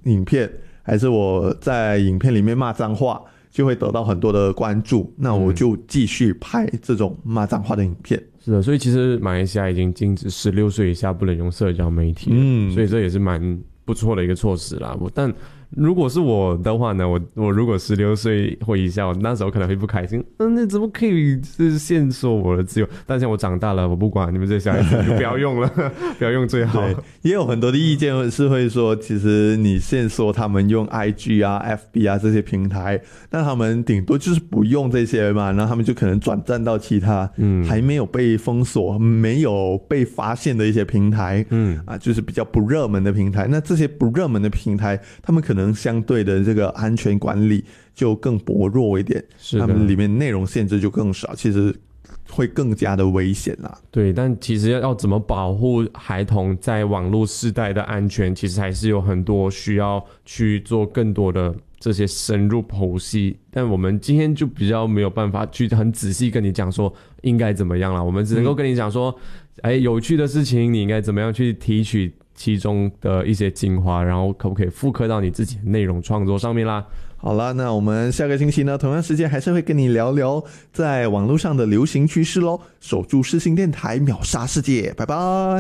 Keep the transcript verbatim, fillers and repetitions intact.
影片，还是我在影片里面骂脏话，就会得到很多的关注，那我就继续拍这种骂脏话的影片。 是的，所以其实马来西亚已经禁止十六岁以下不能用社交媒体了，嗯，所以这也是蛮不错的一个措施啦。我但如果是我的话呢，我我如果十六岁或以下，我那时候可能会不开心。嗯，那怎么可以是限缩我的自由？但是我长大了，我不管你们这些小孩子，就不要用了，不要用最好。 对，也有很多的意见是会说，其实你限缩他们用 I G 啊、F B 啊这些平台，那他们顶多就是不用这些嘛，然后他们就可能转战到其他嗯还没有被封锁、没有被发现的一些平台，嗯啊，就是比较不热门的平台。那这些不热门的平台，他们可能相对的这个安全管理就更薄弱一点，是他们里面内容限制就更少，其实会更加的危险啦。 对，但其实要怎么保护孩童在网络世代的安全，其实还是有很多需要去做更多的这些深入剖析。但我们今天就比较没有办法去很仔细跟你讲说应该怎么样啦，我们只能够跟你讲说，哎、嗯，有趣的事情你应该怎么样去提取其中的一些精华，然后可不可以复刻到你自己的内容创作上面啦。 好了，那我们下个星期呢，同样时间还是会跟你聊聊在网络上的流行趋势咯。守住世新电台，秒杀世界，拜拜。